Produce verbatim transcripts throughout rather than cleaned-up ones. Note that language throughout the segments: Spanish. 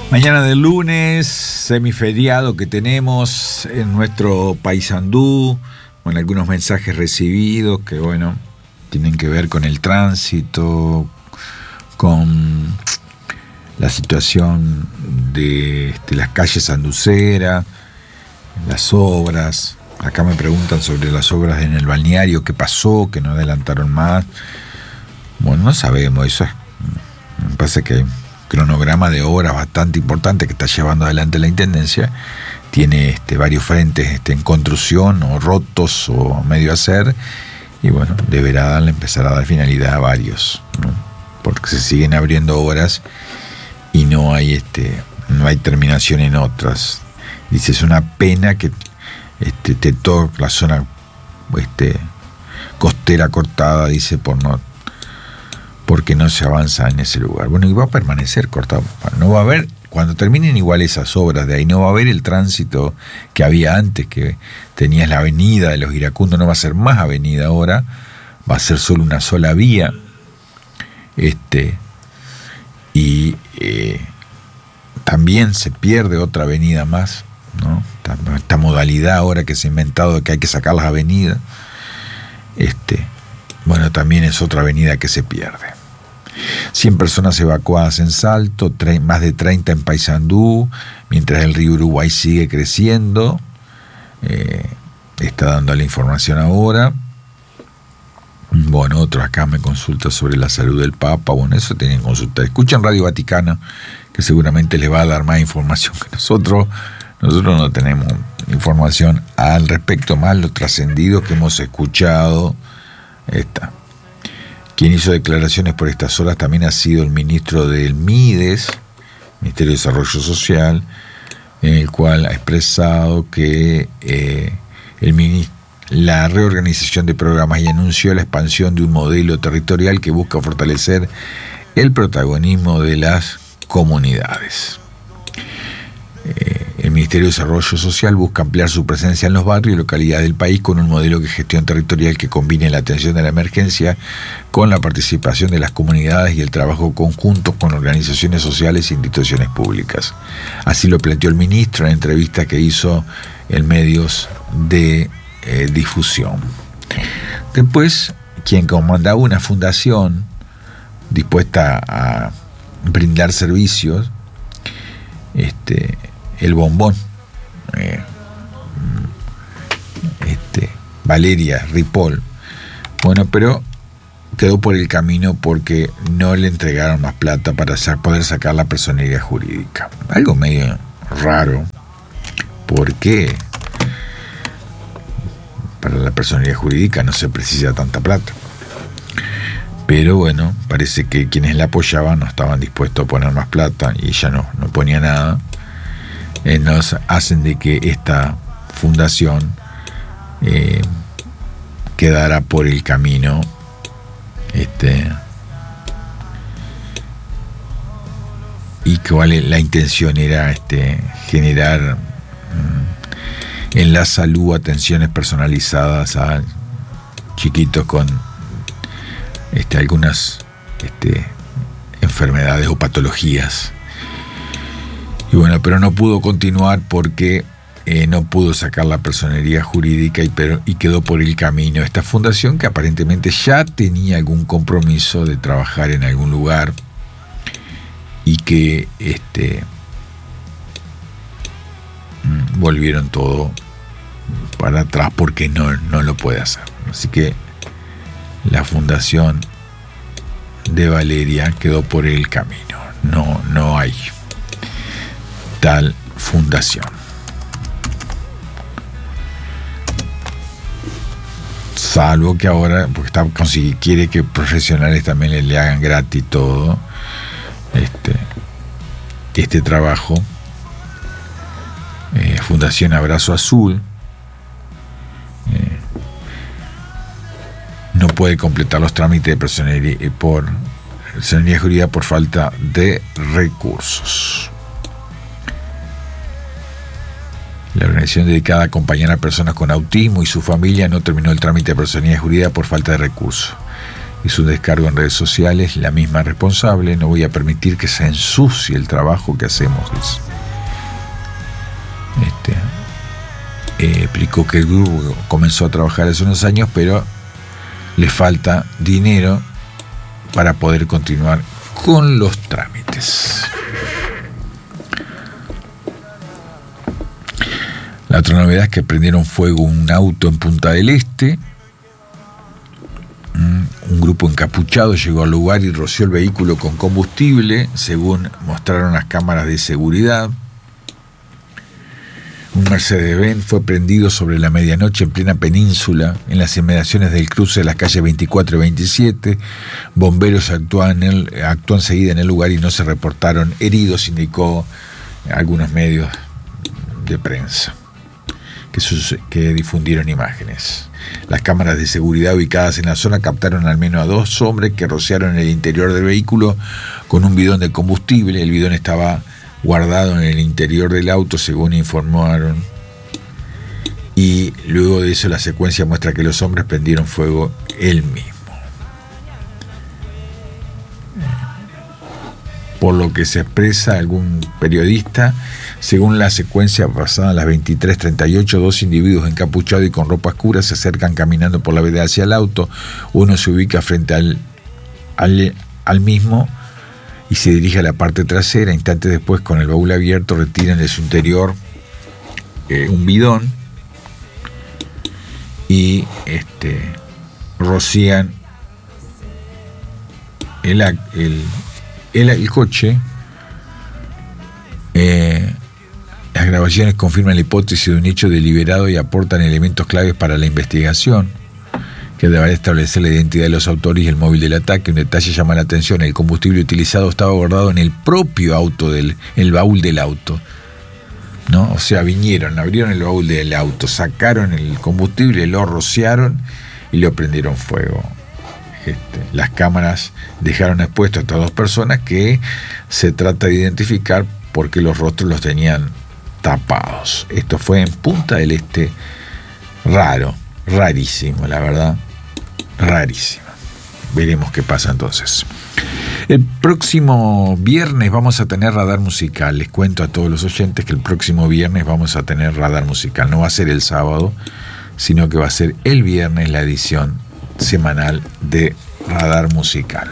Mañana del lunes, semiferiado que tenemos en nuestro Paysandú, con algunos mensajes recibidos que, bueno, tienen que ver con el tránsito, con la situación de, de las calles sanduceras, las obras. Acá me preguntan sobre las obras en el balneario, qué pasó, que no adelantaron más. Bueno, no sabemos, eso es, me parece que cronograma de obras bastante importante que está llevando adelante la Intendencia. Tiene este, varios frentes este, en construcción o rotos o medio a hacer, y bueno, deberá darle, empezar a dar finalidad a varios, ¿no? Porque se siguen abriendo obras y no hay este no hay terminación en otras. Dice, es una pena que este, te toque la zona este, costera cortada, dice, por no porque no se avanza en ese lugar. Bueno, y va a permanecer cortado. No va a haber, cuando terminen igual esas obras de ahí, no va a haber el tránsito que había antes, que tenías la avenida de los iracundos, no va a ser más avenida ahora, va a ser solo una sola vía. Este, y eh, también se pierde otra avenida más, ¿no? Esta, esta modalidad ahora que se ha inventado de que hay que sacar las avenidas, este, bueno, también es otra avenida que se pierde. cien personas evacuadas en Salto, más de treinta en Paysandú, mientras el río Uruguay sigue creciendo. Eh, está dando la información ahora. Bueno, otro acá me consulta sobre la salud del Papa. Bueno, eso tienen que consultar. Escuchan Radio Vaticana, que seguramente les va a dar más información que nosotros. Nosotros no tenemos información al respecto, más lo trascendido que hemos escuchado. Está. Quien hizo declaraciones por estas horas también ha sido el ministro del MIDES, Ministerio de Desarrollo Social, en el cual ha expresado que eh, el ministro, la reorganización de programas, y anunció la expansión de un modelo territorial que busca fortalecer el protagonismo de las comunidades. Eh, el Ministerio de Desarrollo Social busca ampliar su presencia en los barrios y localidades del país con un modelo de gestión territorial que combine la atención de la emergencia con la participación de las comunidades y el trabajo conjunto con organizaciones sociales e instituciones públicas. Así lo planteó el ministro en entrevista que hizo en medios de eh, difusión. Después, quien comandaba una fundación dispuesta a brindar servicios, este el Bombón, eh, este, Valeria Ripoll, bueno, pero quedó por el camino porque no le entregaron más plata para poder sacar la personería jurídica. Algo medio raro, porque para la personería jurídica no se precisa tanta plata. Pero bueno, parece que quienes la apoyaban no estaban dispuestos a poner más plata y ella no, no ponía nada. Eh, nos hacen de que esta fundación eh, quedara por el camino, este, y cuál la intención era este, generar mm, en la salud atenciones personalizadas a chiquitos con este, algunas este, enfermedades o patologías. Y bueno, pero no pudo continuar porque eh, no pudo sacar la personería jurídica y, pero, y quedó por el camino esta fundación, que aparentemente ya tenía algún compromiso de trabajar en algún lugar y que este, volvieron todo para atrás porque no, no lo puede hacer. Así que la fundación de Valeria quedó por el camino. No, no hay tal fundación. Salvo que ahora, porque está, quiere que profesionales también le, le hagan gratis todo este, este trabajo. Eh, Fundación Abrazo Azul eh, no puede completar los trámites de personería por personería jurídica por falta de recursos. La organización dedicada a acompañar a personas con autismo y su familia no terminó el trámite de personería jurídica por falta de recursos. hizo un descargo en redes sociales, la misma responsable: no voy a permitir que se ensucie el trabajo que hacemos, dice. Este, eh, explicó que el grupo comenzó a trabajar hace unos años, pero le falta dinero para poder continuar con los trámites. La otra novedad es que prendieron fuego un auto en Punta del Este. Un grupo encapuchado llegó al lugar y roció el vehículo con combustible, según mostraron las cámaras de seguridad. Un Mercedes-Benz fue prendido sobre la medianoche en plena península, en las inmediaciones del cruce de las calles veinticuatro y veintisiete. Bomberos actúan, en el, actúan enseguida en el lugar y no se reportaron heridos, indicó algunos medios de prensa que, sus, que difundieron imágenes. Las cámaras de seguridad ubicadas en la zona captaron al menos a dos hombres que rociaron el interior del vehículo con un bidón de combustible. El bidón estaba guardado en el interior del auto, según informaron. Y luego de eso la secuencia muestra que los hombres prendieron fuego él mismo. Por lo que se expresa algún periodista, según la secuencia pasada a las veintitrés treinta y ocho, dos individuos encapuchados y con ropa oscura se acercan caminando por la vereda hacia el auto. Uno se ubica frente al, al, al mismo y se dirige a la parte trasera. Instantes después, con el baúl abierto, retiran de su interior eh, un bidón y este, rocían el, el, el, el coche. Eh, las grabaciones confirman la hipótesis de un hecho deliberado y aportan elementos claves para la investigación, que deberá establecer la identidad de los autores y el móvil del ataque. Un detalle llama la atención: el combustible utilizado estaba guardado en el propio auto, del el baúl del auto, ¿no? O sea, vinieron, abrieron el baúl del auto, sacaron el combustible, lo rociaron y lo prendieron fuego. Este, las cámaras dejaron expuestos a estas dos personas, que se trata de identificar porque los rostros los tenían tapados. Esto fue en Punta del Este. Raro, rarísimo, la verdad. Rarísimo. Veremos qué pasa entonces. El próximo viernes vamos a tener radar musical. Les cuento a todos los oyentes que el próximo viernes vamos a tener radar musical. No va a ser el sábado, sino que va a ser el viernes la edición semanal de radar musical.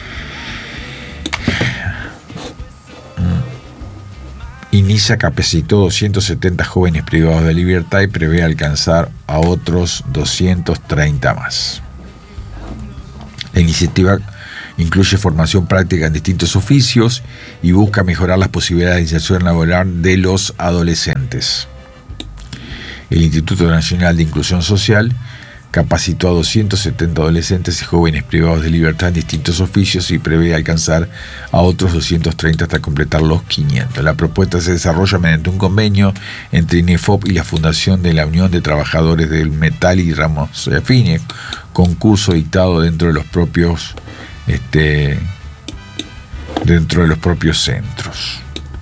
INISA capacitó doscientos setenta jóvenes privados de libertad y prevé alcanzar a otros doscientos treinta más. La iniciativa incluye formación práctica en distintos oficios y busca mejorar las posibilidades de inserción laboral de los adolescentes. El Instituto Nacional de Inclusión Social capacitó a doscientos setenta adolescentes y jóvenes privados de libertad en distintos oficios y prevé alcanzar a otros doscientos treinta hasta completar los quinientos. La propuesta se desarrolla mediante un convenio entre INEFOP y la Fundación de la Unión de Trabajadores del Metal y Ramos afines, concurso dictado dentro de los propios este, dentro de los propios centros.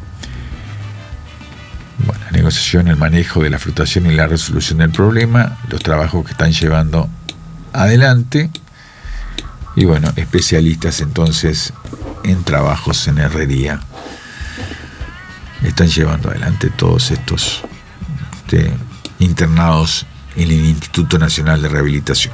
Bueno, la negociación, el manejo de la frustración y la resolución del problema, los trabajos que están llevando adelante. Y bueno, especialistas entonces en trabajos en herrería están llevando adelante todos estos este, internados en el Instituto Nacional de Rehabilitación.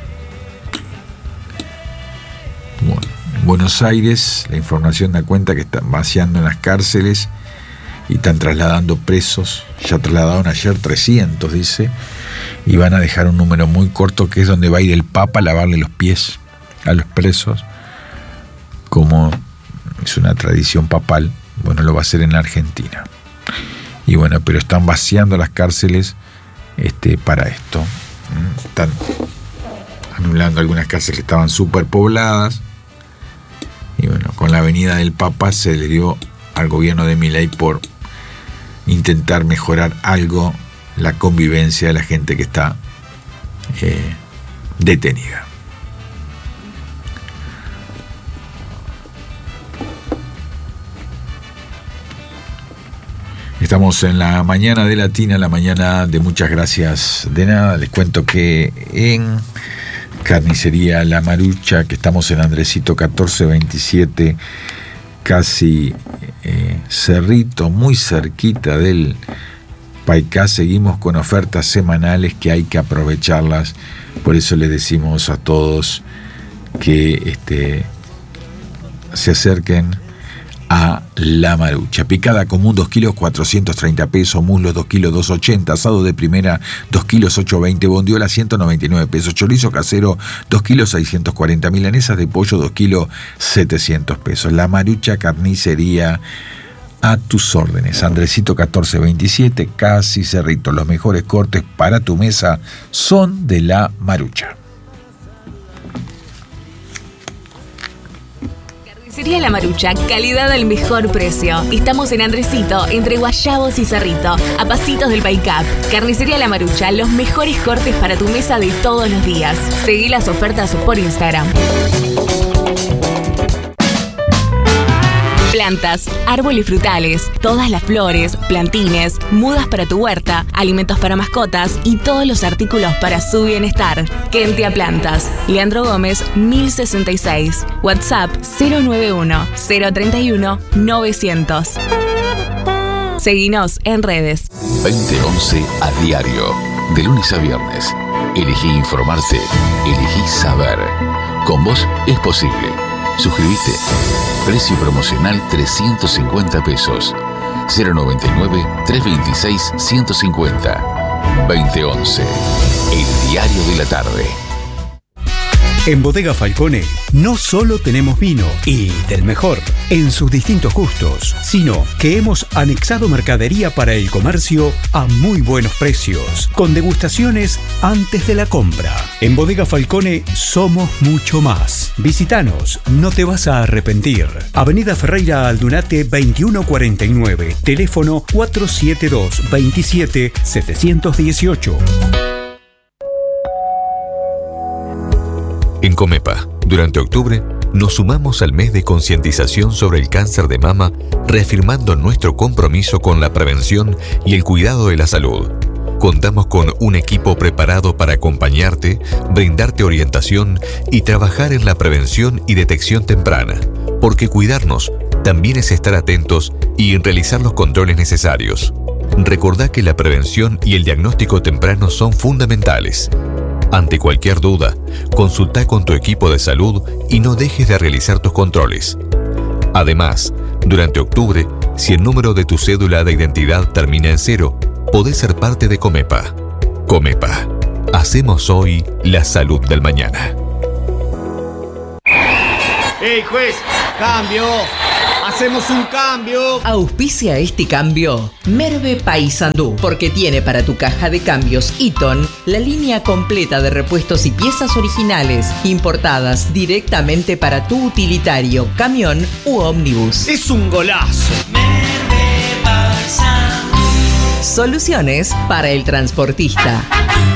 Bueno, en Buenos Aires la información da cuenta que están vaciando en las cárceles y están trasladando presos. Ya trasladaron ayer trescientos, dice, y van a dejar un número muy corto, que es donde va a ir el Papa a lavarle los pies a los presos, como es una tradición papal. Bueno, lo va a hacer en la Argentina. Y bueno, pero están vaciando las cárceles este, para esto. Están anulando algunas cárceles que estaban súper pobladas. Y bueno, con la venida del Papa se le dio al gobierno de Milei por intentar mejorar algo la convivencia de la gente que está eh, detenida. Estamos en la mañana de Latina, la mañana de muchas gracias de nada. Les cuento que en Carnicería La Marucha, que estamos en Andresito catorce veintisiete, casi eh, Cerrito, muy cerquita del Paicá. Seguimos con ofertas semanales que hay que aprovecharlas, por eso le decimos a todos que este, se acerquen a La Marucha. Picada común dos kilos cuatrocientos treinta pesos, muslo dos kilos doscientos ochenta, asado de primera dos kilos ochocientos veinte, bondiola ciento noventa y nueve pesos, chorizo casero dos kilos seiscientos cuarenta, milanesas de pollo dos kilos setecientos pesos. La Marucha Carnicería, a tus órdenes. Andresito catorce veintisiete, casi Cerrito. Los mejores cortes para tu mesa son de La Marucha. Carnicería La Marucha, calidad al mejor precio. Estamos en Andresito, entre Guayabos y Cerrito, a pasitos del Paicap. Carnicería La Marucha, los mejores cortes para tu mesa de todos los días. Seguí las ofertas por Instagram. Plantas, árboles frutales, todas las flores, plantines, mudas para tu huerta, alimentos para mascotas y todos los artículos para su bienestar. Kentia Plantas, Leandro Gómez, mil sesenta y seis. WhatsApp cero nueve uno, cero treinta y uno, novecientos. Seguinos en redes. veinte once a diario, de lunes a viernes. Elegí informarte, elegí saber. Con vos es posible. Suscríbete. Precio promocional trescientos cincuenta pesos. cero noventa y nueve, trescientos veintiséis, ciento cincuenta. veinte once. El diario de la tarde. En Bodega Falcone no solo tenemos vino y del mejor en sus distintos gustos, sino que hemos anexado mercadería para el comercio a muy buenos precios, con degustaciones antes de la compra. En Bodega Falcone somos mucho más. Visítanos, no te vas a arrepentir. Avenida Ferreira Aldunate veintiuno cuarenta y nueve, teléfono cuatro siete dos, veintisiete, setecientos dieciocho. En Comepa, durante octubre, nos sumamos al mes de concientización sobre el cáncer de mama, reafirmando nuestro compromiso con la prevención y el cuidado de la salud. Contamos con un equipo preparado para acompañarte, brindarte orientación y trabajar en la prevención y detección temprana, porque cuidarnos también es estar atentos y realizar los controles necesarios. Recordá que la prevención y el diagnóstico temprano son fundamentales. Ante cualquier duda, consulta con tu equipo de salud y no dejes de realizar tus controles. Además, durante octubre, si el número de tu cédula de identidad termina en cero, podés ser parte de Comepa. Comepa. Hacemos hoy la salud del mañana. ¡Ey, juez! ¡Cambio! ¡Hacemos un cambio! Auspicia este cambio Merve Paysandú, porque tiene para tu caja de cambios Eaton la línea completa de repuestos y piezas originales importadas directamente para tu utilitario, camión u ómnibus. ¡Es un golazo! Soluciones para el transportista.